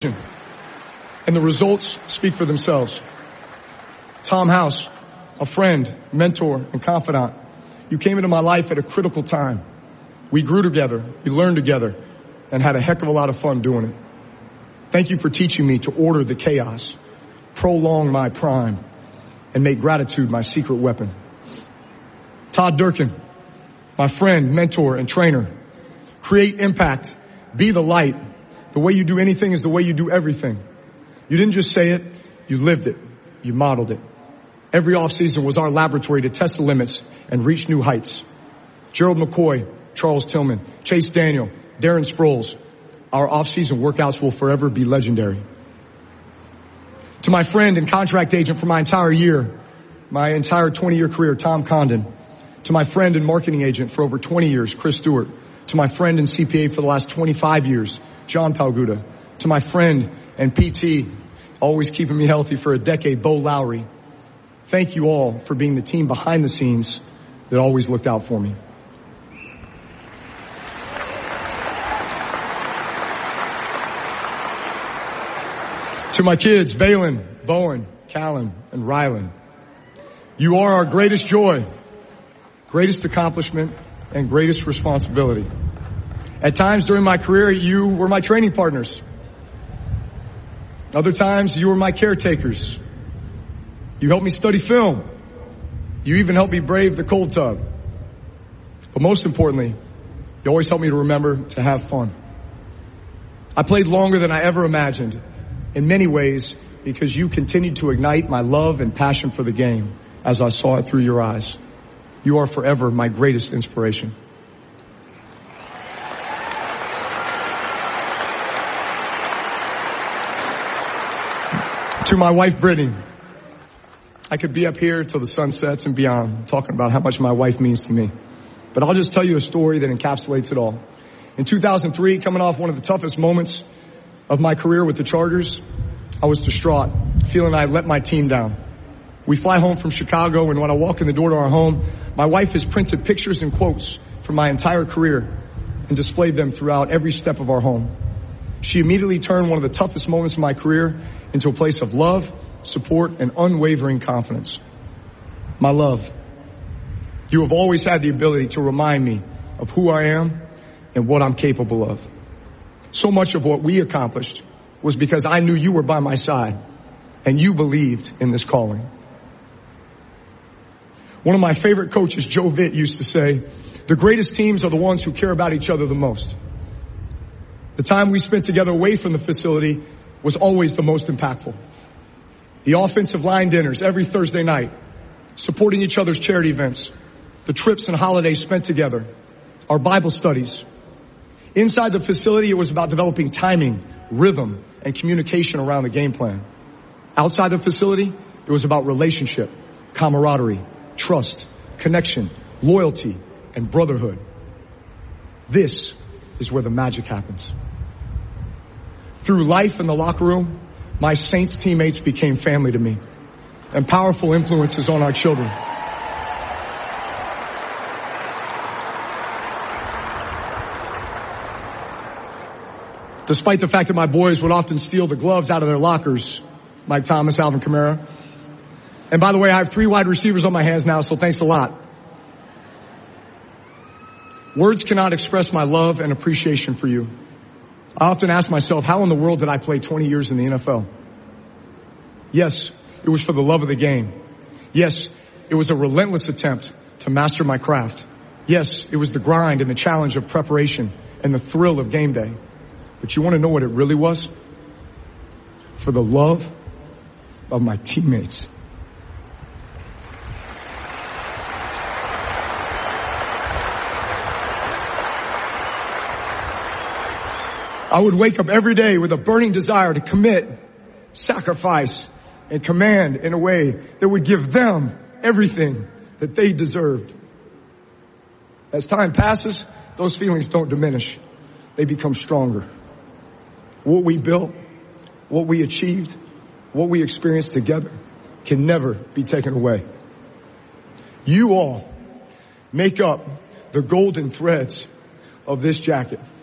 and the results speak for themselves. Tom House, a friend, mentor, and confidant, you came into my life at a critical time. We grew together, we learned together, and had a heck of a lot of fun doing it. Thank you for teaching me to order the chaos, prolong my prime, and make gratitude my secret weapon. Todd Durkin, my friend, mentor, and trainer. Create impact. Be the light. The way you do anything is the way you do everything. You didn't just say it, you lived it. You modeled it. Every offseason was our laboratory to test the limits and reach new heights. Gerald McCoy, Charles Tillman, Chase Daniel, Darren Sproles. Our offseason workouts will forever be legendary. To my friend and contract agent for my entire 20-year career, Tom Condon. To my friend and marketing agent for over 20 years, Chris Stewart. To my friend and CPA for the last 25 years, John Palguda. To my friend and PT, always keeping me healthy for a decade, Bo Lowry. Thank you all for being the team behind the scenes that always looked out for me. To my kids, Valen, Bowen, Callan, and Rylan. You are our greatest joy, greatest accomplishment, and greatest responsibility. At times during my career, you were my training partners. Other times, you were my caretakers. You helped me study film. You even helped me brave the cold tub. But most importantly, you always helped me to remember to have fun. I played longer than I ever imagined, in many ways, because you continued to ignite my love and passion for the game as I saw it through your eyes. You are forever my greatest inspiration. To my wife, Brittany, I could be up here till the sun sets and beyond talking about how much my wife means to me. But I'll just tell you a story that encapsulates it all. In 2003, coming off one of the toughest moments of my career with the Chargers, I was distraught, feeling I had let my team down. We fly home from Chicago, and when I walk in the door to our home, my wife has printed pictures and quotes from my entire career and displayed them throughout every step of our home. She immediately turned one of the toughest moments of my career into a place of love, support, and unwavering confidence. My love, you have always had the ability to remind me of who I am and what I'm capable of. So much of what we accomplished was because I knew you were by my side and you believed in this calling. One of my favorite coaches, Joe Vitt, used to say, the greatest teams are the ones who care about each other the most. The time we spent together away from the facility was always the most impactful. The offensive line dinners every Thursday night, supporting each other's charity events, the trips and holidays spent together, our Bible studies. Inside the facility, it was about developing timing, rhythm, and communication around the game plan. Outside the facility, it was about relationship, camaraderie, trust, connection, loyalty, and brotherhood. This is where the magic happens. Through life in the locker room, my Saints teammates became family to me and powerful influences on our children. Despite the fact that my boys would often steal the gloves out of their lockers, Mike Thomas, Alvin Kamara. And by the way, I have 3 wide receivers on my hands now, so thanks a lot. Words cannot express my love and appreciation for you. I often ask myself, how in the world did I play 20 years in the NFL? Yes, it was for the love of the game. Yes, it was a relentless attempt to master my craft. Yes, it was the grind and the challenge of preparation and the thrill of game day. But you want to know what it really was? For the love of my teammates. I would wake up every day with a burning desire to commit, sacrifice, and command in a way that would give them everything that they deserved. As time passes, those feelings don't diminish. They become stronger. What we built, what we achieved, what we experienced together can never be taken away. You all make up the golden threads of this jacket.